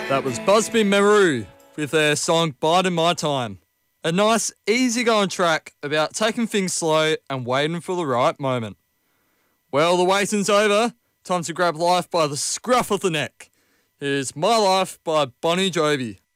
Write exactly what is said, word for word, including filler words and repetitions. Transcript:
That was Busby Meru with their song Biding My Time. A nice, easygoing track about taking things slow and waiting for the right moment. Well, the waiting's over. Time to grab life by the scruff of the neck. Here's My Life by Bonnie Jovi.